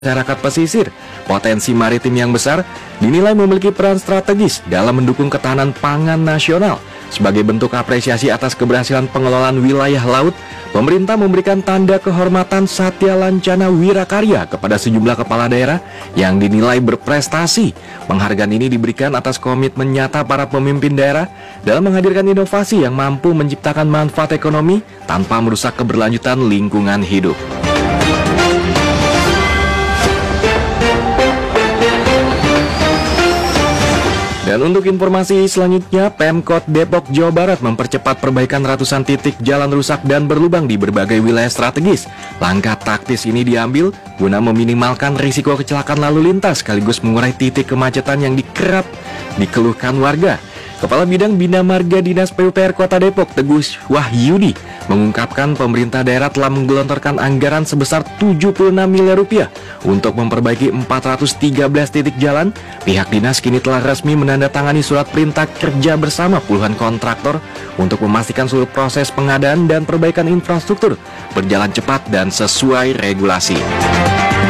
masyarakat pesisir. Potensi maritim yang besar dinilai memiliki peran strategis dalam mendukung ketahanan pangan nasional. Sebagai bentuk apresiasi atas keberhasilan pengelolaan wilayah laut, pemerintah memberikan tanda kehormatan Satya Lancana Wirakarya kepada sejumlah kepala daerah yang dinilai berprestasi. Penghargaan ini diberikan atas komitmen nyata para pemimpin daerah dalam menghadirkan inovasi yang mampu menciptakan manfaat ekonomi tanpa merusak keberlanjutan lingkungan hidup. Dan untuk informasi selanjutnya, Pemkot Depok, Jawa Barat mempercepat perbaikan ratusan titik jalan rusak dan berlubang di berbagai wilayah strategis. Langkah taktis ini diambil guna meminimalkan risiko kecelakaan lalu lintas sekaligus mengurai titik kemacetan yang kerap dikeluhkan warga. Kepala Bidang Bina Marga Dinas PUPR Kota Depok, Teguh Wahyudi, mengungkapkan pemerintah daerah telah menggelontorkan anggaran sebesar 76 miliar rupiah untuk memperbaiki 413 titik jalan. Pihak dinas kini telah resmi menandatangani surat perintah kerja bersama puluhan kontraktor untuk memastikan seluruh proses pengadaan dan perbaikan infrastruktur berjalan cepat dan sesuai regulasi.